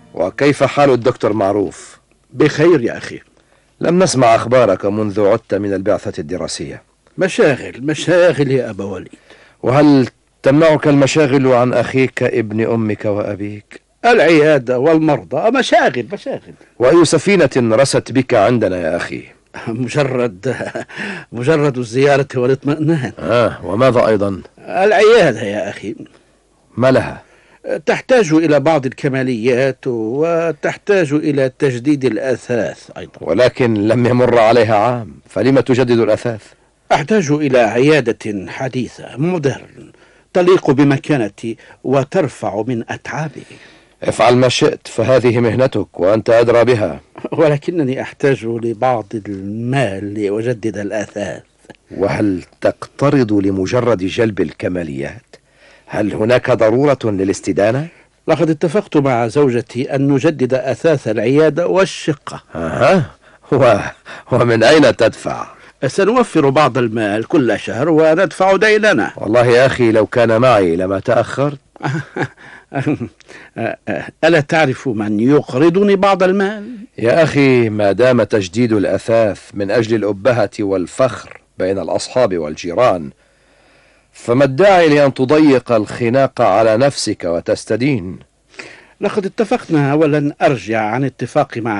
وكيف حال الدكتور معروف؟ بخير يا أخي. لم نسمع أخبارك منذ عدت من البعثة الدراسية. مشاغل يا أبا وليد. وهل تمنعك المشاغل عن أخيك ابن أمك وأبيك؟ العيادة والمرضى مشاغل. وأي سفينة رست بك عندنا يا أخي؟ مجرد الزيارة والاطمئنان. وماذا أيضا؟ العيادة يا أخي. ما لها؟ تحتاج إلى بعض الكماليات وتحتاج إلى تجديد الأثاث أيضا. ولكن لم يمر عليها عام، فلم تجدد الأثاث؟ أحتاج إلى عيادة حديثة مودرن تليق بمكانتي وترفع من أتعابي. افعل ما شئت، فهذه مهنتك وأنت أدرى بها. ولكنني أحتاج لبعض المال لأجدد الأثاث. وهل تقترض لمجرد جلب الكماليات؟ هل هناك ضرورة للاستدانة؟ لقد اتفقت مع زوجتي أن نجدد أثاث العيادة والشقة. ومن أين تدفع؟ سنوفر بعض المال كل شهر وندفع ديننا. والله يا أخي لو كان معي لما تأخرت. ألا تعرف من يقرضني بعض المال؟ يا أخي ما دام تجديد الأثاث من أجل الأبهة والفخر بين الأصحاب والجيران، فما الداعي لأن تضيق الخناق على نفسك وتستدين؟ لقد اتفقنا ولن أرجع عن اتفاق مع